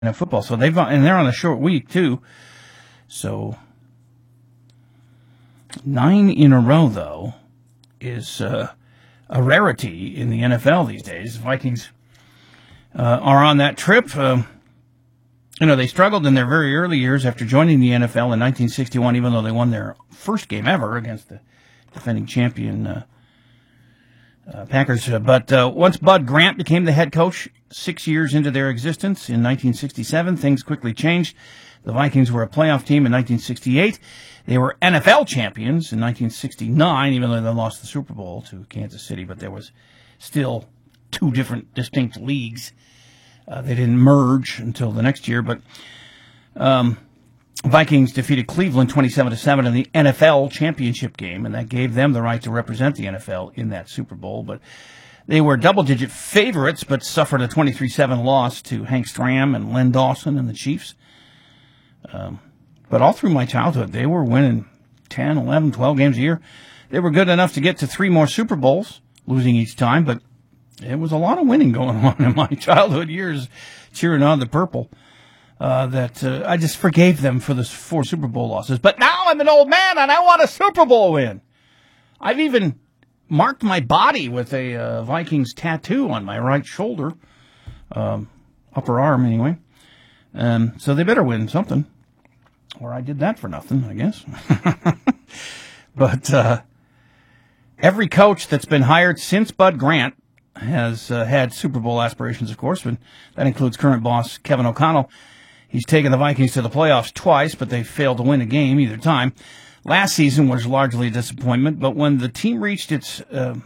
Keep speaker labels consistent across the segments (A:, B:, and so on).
A: football. So they're on a short week too. So 9 in a row though is a rarity in the NFL these days. Vikings are on that trip. They struggled in their very early years after joining the NFL in 1961, even though they won their first game ever against the defending champion Packers. But once Bud Grant became the head coach 6 years into their existence in 1967, things quickly changed. The Vikings were a playoff team in 1968. They were NFL champions in 1969, even though they lost the Super Bowl to Kansas City. But there was still 2 different distinct leagues. They didn't merge until the next year. But Vikings defeated Cleveland 27-7 in the NFL championship game, and that gave them the right to represent the NFL in that Super Bowl. But they were double-digit favorites, but suffered a 23-7 loss to Hank Stram and Len Dawson and the Chiefs. But all through my childhood, they were winning 10, 11, 12 games a year. They were good enough to get to 3 more Super Bowls, losing each time, but it was a lot of winning going on in my childhood years, cheering on the purple. That I just forgave them for the 4 Super Bowl losses. But now I'm an old man and I want a Super Bowl win. I've even marked my body with a Vikings tattoo on my right shoulder, upper arm anyway. So they better win something. Or I did that for nothing, I guess. But every coach that's been hired since Bud Grant has had Super Bowl aspirations, of course, and that includes current boss Kevin O'Connell. He's taken the Vikings to the playoffs twice, but they failed to win a game either time. Last season was largely a disappointment, but when the team reached its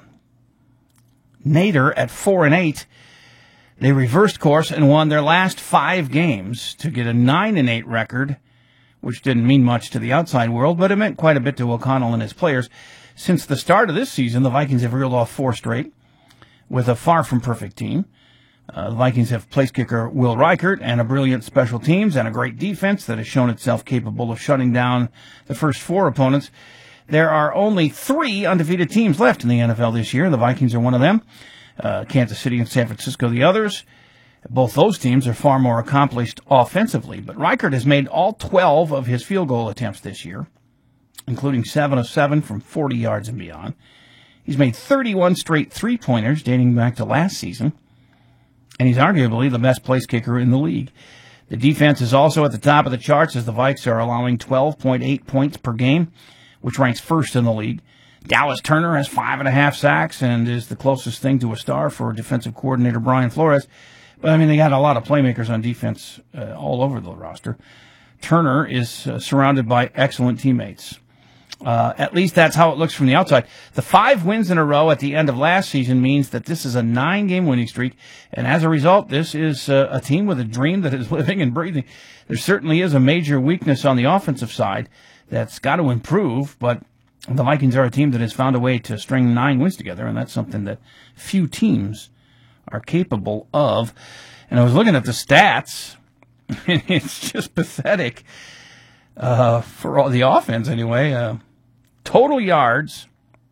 A: nadir at 4-8, they reversed course and won their last 5 games to get a 9-8 record, which didn't mean much to the outside world, but it meant quite a bit to O'Connell and his players. Since the start of this season, the Vikings have reeled off 4 straight with a far from perfect team. The Vikings have place kicker Will Reichert and a brilliant special teams and a great defense that has shown itself capable of shutting down the first 4 opponents. There are only 3 undefeated teams left in the NFL this year. The Vikings are one of them. Kansas City and San Francisco the others. Both those teams are far more accomplished offensively, but Reichert has made all 12 of his field goal attempts this year, including 7 of 7 from 40 yards and beyond. He's made 31 straight 3-pointers dating back to last season, and he's arguably the best place kicker in the league. The defense is also at the top of the charts as the Vikes are allowing 12.8 points per game, which ranks first in the league. Dallas Turner has 5.5 sacks and is the closest thing to a star for defensive coordinator Brian Flores. But, they got a lot of playmakers on defense all over the roster. Turner is surrounded by excellent teammates. At least that's how it looks from the outside. The 5 wins in a row at the end of last season means that this is a 9-game winning streak. And as a result, this is a team with a dream that is living and breathing. There certainly is a major weakness on the offensive side that's got to improve, but the Vikings are a team that has found a way to string 9 wins together, and that's something that few teams are capable of. And I was looking at the stats, and it's just pathetic for all the offense anyway. Total yards,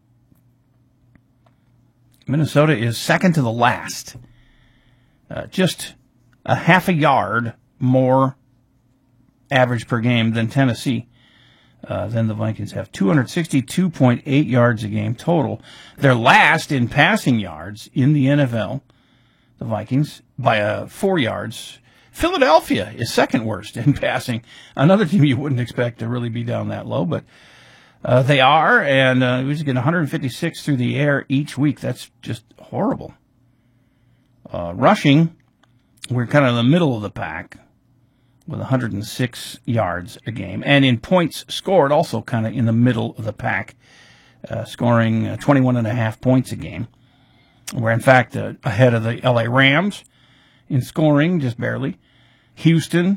A: Minnesota is second to the last. Just a half a yard more average per game than Tennessee. Then the Vikings have 262.8 yards a game total. They're last in passing yards in the NFL. The Vikings by 4 yards. Philadelphia is second worst in passing. Another team you wouldn't expect to really be down that low, but they are, and we just get 156 through the air each week. That's just horrible. Rushing, we're kind of in the middle of the pack with 106 yards a game. And in points scored, also kind of in the middle of the pack, scoring 21.5 points a game. We're, in fact, ahead of the LA Rams in scoring, just barely. Houston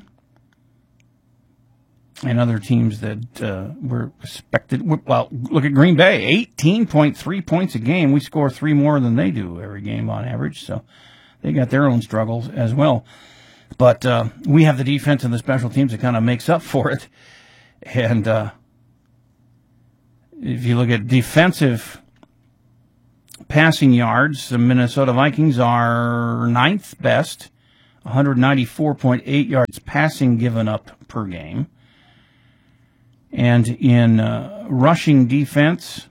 A: and other teams that were expected. Well, look at Green Bay, 18.3 points a game. We score 3 more than they do every game on average, so they got their own struggles as well. But we have the defense and the special teams that kind of makes up for it. And if you look at defensive passing yards, the Minnesota Vikings are 9th best 194.8 yards passing given up per game. And in rushing defense,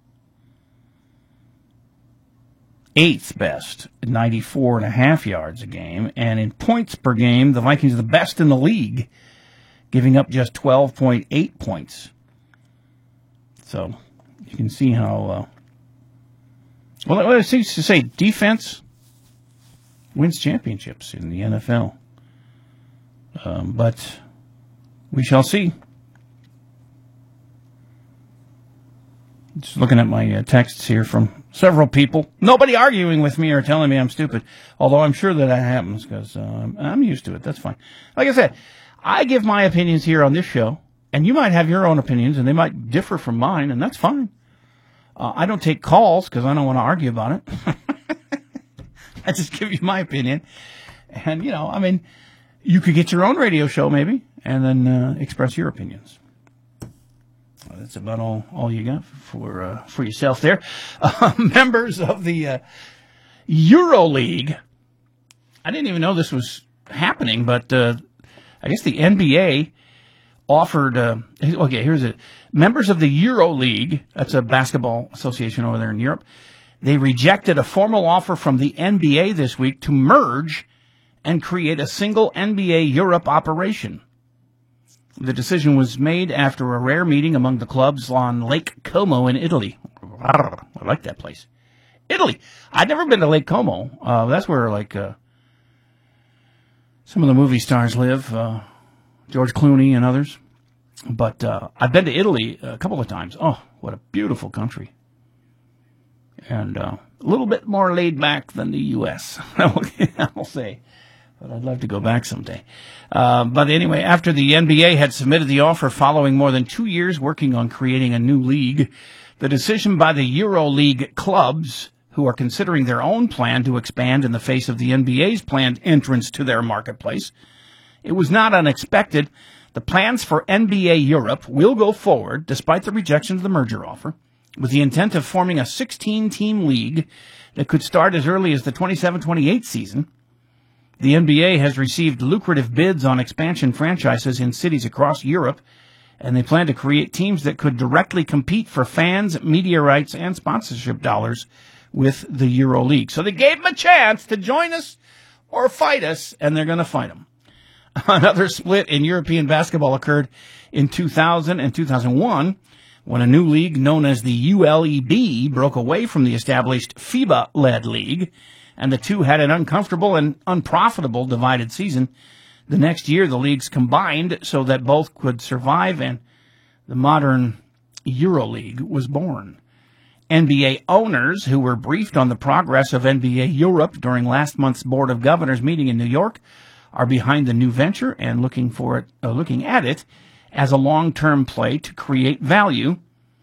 A: 8th best, 94.5 yards a game. And in points per game, the Vikings are the best in the league, giving up just 12.8 points. So you can see how, well, it seems to say defense wins championships in the NFL. But we shall see. Just looking at my texts here from several people. Nobody arguing with me or telling me I'm stupid, although I'm sure that happens because I'm used to it. That's fine. Like I said, I give my opinions here on this show, and you might have your own opinions, and they might differ from mine, and that's fine. I don't take calls because I don't want to argue about it. I just give you my opinion. And, you could get your own radio show maybe and then express your opinions. That's about all you got for yourself there. Members of the EuroLeague. I didn't even know this was happening, but I guess the NBA offered. Okay, here's it. Members of the EuroLeague, that's a basketball association over there in Europe, they rejected a formal offer from the NBA this week to merge and create a single NBA Europe operation. The decision was made after a rare meeting among the clubs on Lake Como in Italy. I like that place. Italy. I'd never been to Lake Como. That's where, some of the movie stars live, George Clooney and others. But I've been to Italy a couple of times. Oh, what a beautiful country. And a little bit more laid back than the U.S., I will say. But I'd love to go back someday. But anyway, after the NBA had submitted the offer following more than 2 years working on creating a new league, the decision by the EuroLeague clubs, who are considering their own plan to expand in the face of the NBA's planned entrance to their marketplace, it was not unexpected. The plans for NBA Europe will go forward, despite the rejection of the merger offer, with the intent of forming a 16-team league that could start as early as the 27-28 season. The NBA has received lucrative bids on expansion franchises in cities across Europe, and they plan to create teams that could directly compete for fans, media rights, and sponsorship dollars with the EuroLeague. So they gave them a chance to join us or fight us, and they're going to fight them. Another split in European basketball occurred in 2000 and 2001 when a new league known as the ULEB broke away from the established FIBA-led league, and the two had an uncomfortable and unprofitable divided season. The next year, the leagues combined so that both could survive, and the modern EuroLeague was born. NBA owners, who were briefed on the progress of NBA Europe during last month's Board of Governors meeting in New York, are behind the new venture and looking at it as a long-term play to create value.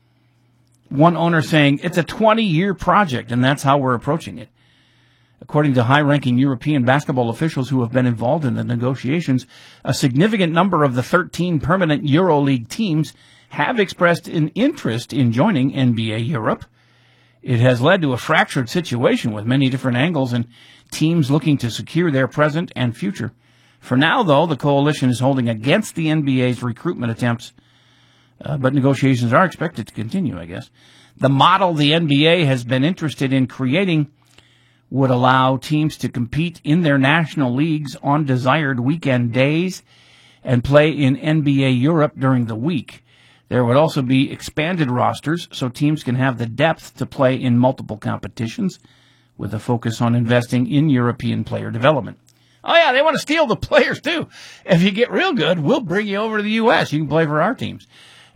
A: One owner saying, "It's a 20-year project, and that's how we're approaching it." According to high-ranking European basketball officials who have been involved in the negotiations, a significant number of the 13 permanent EuroLeague teams have expressed an interest in joining NBA Europe. It has led to a fractured situation with many different angles and teams looking to secure their present and future. For now, though, the coalition is holding against the NBA's recruitment attempts, but negotiations are expected to continue, I guess. The model the NBA has been interested in creating would allow teams to compete in their national leagues on desired weekend days and play in NBA Europe during the week. There would also be expanded rosters so teams can have the depth to play in multiple competitions with a focus on investing in European player development. Oh, yeah, they want to steal the players, too. If you get real good, we'll bring you over to the U.S. You can play for our teams.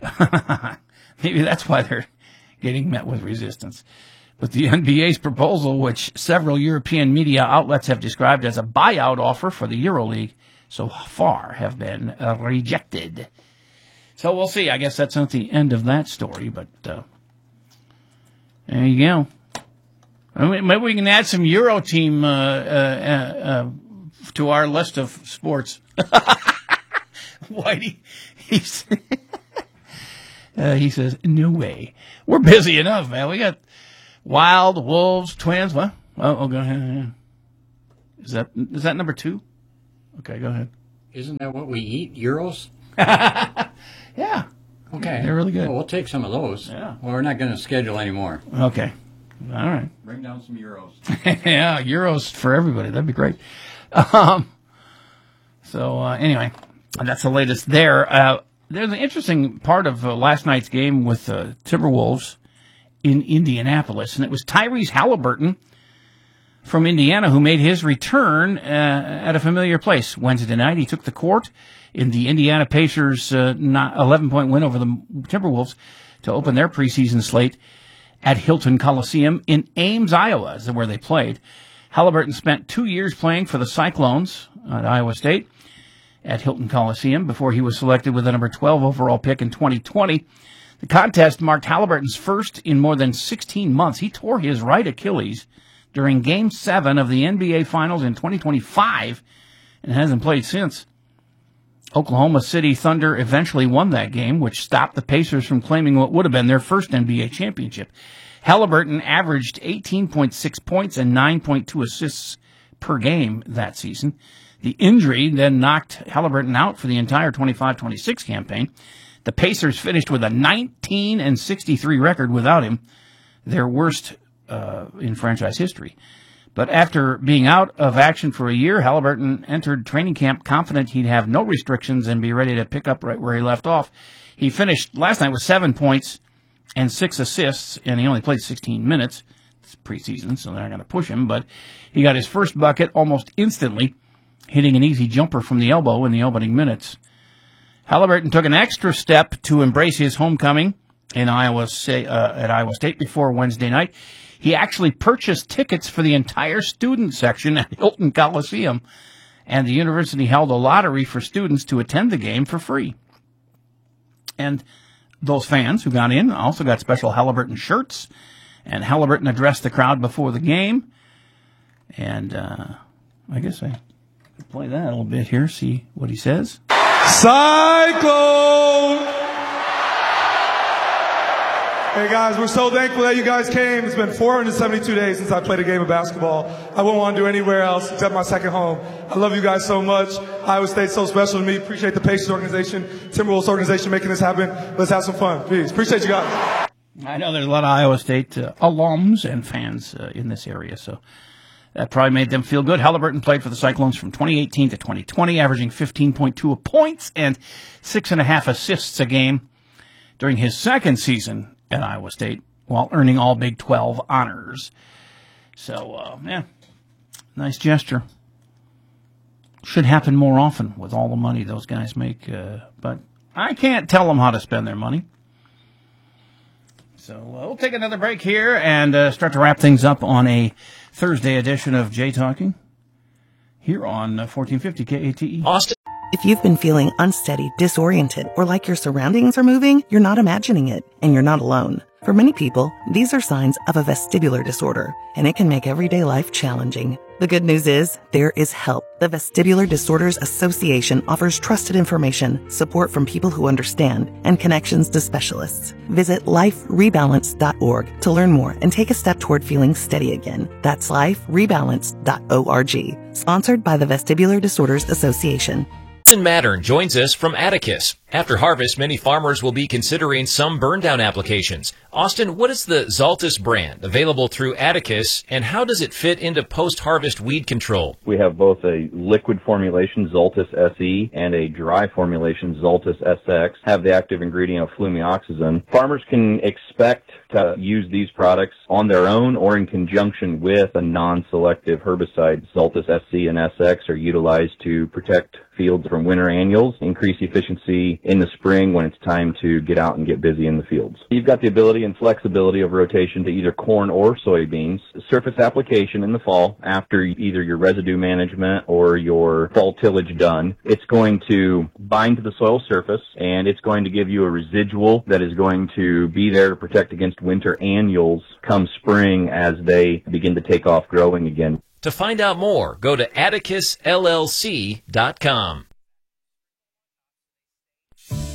A: Maybe that's why they're getting met with resistance. But the NBA's proposal, which several European media outlets have described as a buyout offer for the EuroLeague, so far have been rejected. So we'll see. I guess that's not the end of that story, but there you go. I mean, maybe we can add some Euro team to our list of sports. Whitey, he says, no way. We're busy enough, man. We got Wild, Wolves, Twins. What? Oh, go ahead. Is that number 2? Okay, go ahead.
B: Isn't that what we eat, gyros?
A: Yeah.
B: Okay.
A: They're really good.
B: Well, we'll take some of those.
A: Yeah.
B: Well, we're not going to schedule any more.
A: Okay. All right.
B: Bring down some gyros.
A: Yeah, Euros for everybody. That'd be great. Anyway, that's the latest there. There's an interesting part of last night's game with the Timberwolves in Indianapolis, and it was Tyrese Halliburton from Indiana who made his return at a familiar place Wednesday night. He took the court in the Indiana Pacers' 11-point win over the Timberwolves to open their preseason slate at Hilton Coliseum in Ames, Iowa, is where they played. Halliburton spent 2 years playing for the Cyclones at Iowa State at Hilton Coliseum before he was selected with the number 12 overall pick in 2020. The contest marked Halliburton's first in more than 16 months. He tore his right Achilles during Game 7 of the NBA Finals in 2025 and hasn't played since. Oklahoma City Thunder eventually won that game, which stopped the Pacers from claiming what would have been their first NBA championship. Halliburton averaged 18.6 points and 9.2 assists per game that season. The injury then knocked Halliburton out for the entire 25-26 campaign. The Pacers finished with a 19-63 record without him, their worst in franchise history. But after being out of action for a year, Halliburton entered training camp confident he'd have no restrictions and be ready to pick up right where he left off. He finished last night with 7 points and 6 assists, and he only played 16 minutes. It's preseason, so they're not going to push him, but he got his first bucket almost instantly, hitting an easy jumper from the elbow in the opening minutes. Halliburton took an extra step to embrace his homecoming in at Iowa State before Wednesday night. He actually purchased tickets for the entire student section at Hilton Coliseum, and the university held a lottery for students to attend the game for free. And those fans who got in also got special Halliburton shirts, and Halliburton addressed the crowd before the game. And I guess I could play that a little bit here, see what he says.
C: Cyclone! Hey guys, we're so thankful that you guys came. It's been 472 days since I played a game of basketball. I wouldn't want to do anywhere else except my second home. I love you guys so much. Iowa State's so special to me. Appreciate the Pacers organization, Timberwolves organization making this happen. Let's have some fun. Peace. Appreciate you guys.
A: I know there's a lot of Iowa State alums and fans in this area, so that probably made them feel good. Halliburton played for the Cyclones from 2018 to 2020, averaging 15.2 points and 6.5 assists a game during his second season at Iowa State, while earning all Big 12 honors. So, nice gesture. Should happen more often with all the money those guys make, but I can't tell them how to spend their money. So we'll take another break here and start to wrap things up on a Thursday edition of Jay Talking here on 1450 KATE.
D: Austin.
E: If you've been feeling unsteady, disoriented, or like your surroundings are moving, you're not imagining it, and you're not alone. For many people, these are signs of a vestibular disorder, and it can make everyday life challenging. The good news is, there is help. The Vestibular Disorders Association offers trusted information, support from people who understand, and connections to specialists. Visit liferebalance.org to learn more and take a step toward feeling steady again. That's liferebalance.org. Sponsored by the Vestibular Disorders Association.
D: Austin Mattern joins us from Atticus. After harvest, many farmers will be considering some burn-down applications. Austin, what is the Zaltis brand available through Atticus, and how does it fit into post-harvest weed control?
F: We have both a liquid formulation, Zaltis SE, and a dry formulation, Zaltis SX, have the active ingredient of flumioxazin. Farmers can expect to use these products on their own or in conjunction with a non-selective herbicide. Zaltis SC and SX are utilized to protect fields from winter annuals, increase efficiency in the spring when it's time to get out and get busy in the fields. You've got the ability and flexibility of rotation to either corn or soybeans. Surface application in the fall after either your residue management or your fall tillage done. It's going to bind to the soil surface, and it's going to give you a residual that is going to be there to protect against winter annuals come spring as they begin to take off growing again.
D: To find out more, go to atticusllc.com.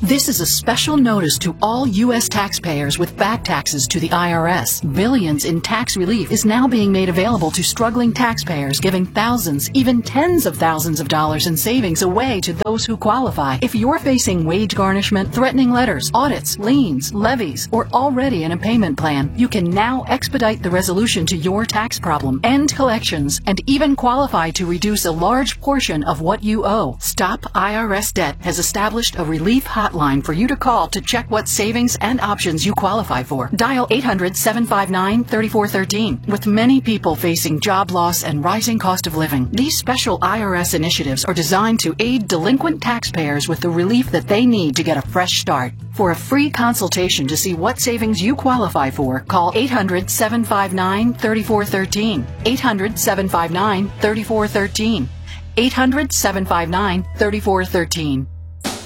G: This is a special notice to all U.S. taxpayers with back taxes to the IRS. Billions in tax relief is now being made available to struggling taxpayers, giving thousands, even tens of thousands of dollars in savings away to those who qualify. If you're facing wage garnishment, threatening letters, audits, liens, levies, or already in a payment plan, you can now expedite the resolution to your tax problem, end collections, and even qualify to reduce a large portion of what you owe. Stop IRS Debt has established a relief hotline for you to call to check what savings and options you qualify for. Dial 800-759-3413. With many people facing job loss and rising cost of living, these special IRS initiatives are designed to aid delinquent taxpayers with the relief that they need to get a fresh start. For a free consultation to see what savings you qualify for, call 800-759-3413. 800-759-3413. 800-759-3413.